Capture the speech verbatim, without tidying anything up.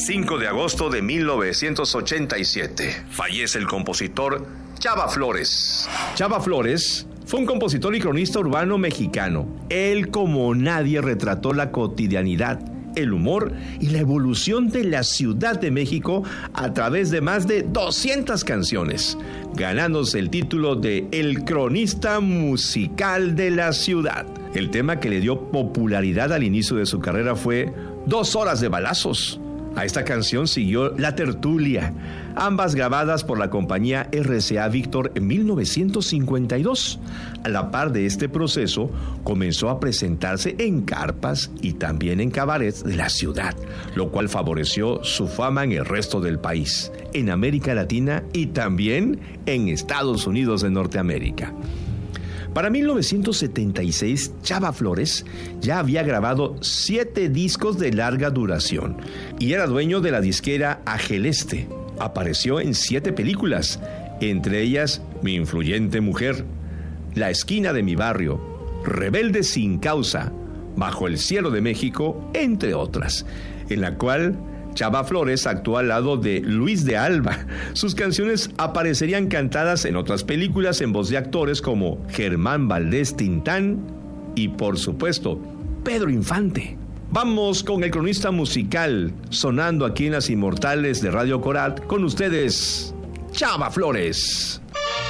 cinco de agosto de mil novecientos ochenta y siete, fallece el compositor Chava Flores. Chava Flores fue un compositor y cronista urbano mexicano. Él, como nadie, retrató la cotidianidad, el humor y la evolución de la Ciudad de México a través de más de doscientas canciones, ganándose el título de El Cronista Musical de la Ciudad. El tema que le dio popularidad al inicio de su carrera fue Dos Horas de Balazos. A esta canción siguió La Tertulia, ambas grabadas por la compañía R C A Víctor en mil novecientos cincuenta y dos. A la par de este proceso, comenzó a presentarse en carpas y también en cabarets de la ciudad, lo cual favoreció su fama en el resto del país, en América Latina y también en Estados Unidos de Norteamérica. Para mil novecientos setenta y seis, Chava Flores ya había grabado siete discos de larga duración y era dueño de la disquera Ageleste. Apareció en siete películas, entre ellas Mi influyente mujer, La esquina de mi barrio, Rebelde sin causa, Bajo el cielo de México, entre otras, en la cual Chava Flores actuó al lado de Luis de Alba. Sus canciones aparecerían cantadas en otras películas en voz de actores como Germán Valdés Tintán y, por supuesto, Pedro Infante. Vamos con el cronista musical, sonando aquí en Las Inmortales de Radio Corat, con ustedes, Chava Flores.